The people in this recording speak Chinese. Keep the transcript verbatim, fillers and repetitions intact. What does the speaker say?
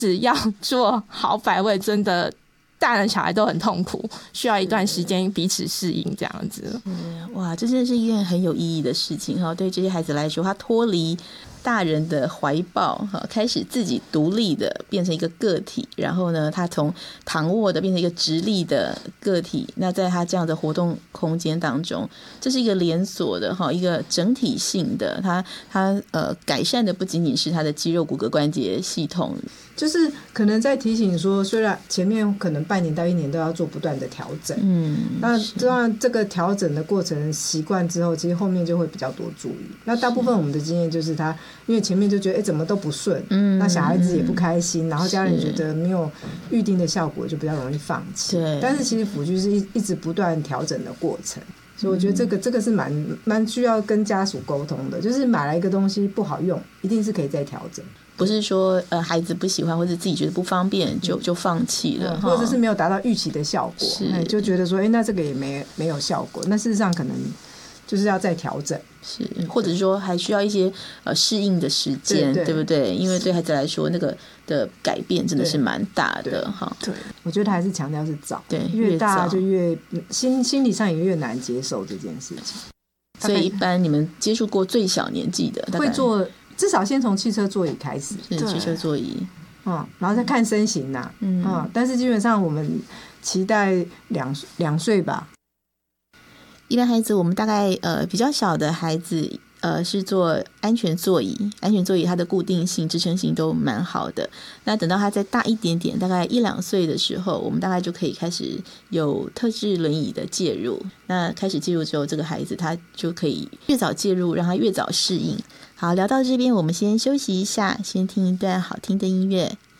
只要做好摆位，真的大人小孩都很痛苦，需要一段时间彼此适应这样子。 哇，这真的是一件很有意义的事情哈！对这些孩子来说，他脱离大人的怀抱，开始自己独立的变成一个个体，然后呢，他从躺卧的变成一个直立的个体。那在他这样的活动空间当中，这是一个连锁的哈，一个整体性的，他他呃改善的不仅仅是他的肌肉骨骼关节系统， 就是可能在提醒说，虽然前面可能半年到一年都要做不断的调整，嗯，那当然这个调整的过程习惯之后，其实后面就会比较多注意。那大部分我们的经验就是他。因为前面就觉得哎怎么都不顺，嗯，那小孩子也不开心，然后家人觉得没有预定的效果，就比较容易放弃。对，但是其实辅具是一一直不断调整的过程，所以我觉得这个、嗯、这个是蛮蛮需要跟家属沟通的，就是买来一个东西不好用，一定是可以再调整。 不是说呃孩子不喜欢或者自己觉得不方便就就放弃了、嗯， 或者是没有达到预期的效果，是就觉得说哎那这个也没没有效果，那事实上可能就是要再调整。 是，或者说还需要一些呃适应的时间， 对, 对不对？因为对孩子来说，那个的改变真的是蛮大的哈。 对，我觉得还是强调是早， 对， 越大就越心心理上也越难接受这件事情。 所以一般你们接触过最小年纪的， 会做至少先从汽车座椅开始， 是汽车座椅， 嗯，然后再看身形呐、啊，嗯, 嗯，但是基本上我们期待两两岁吧。 一般孩子，我们大概呃比较小的孩子，呃是做安全座椅，安全座椅它的固定性、支撑性都蛮好的。那等到他再大一点点，大概一两岁的时候，我们大概就可以开始有特制轮椅的介入。那开始介入之后，这个孩子他就可以越早介入，让他越早适应。好，聊到这边，我们先休息一下，先听一段好听的音乐。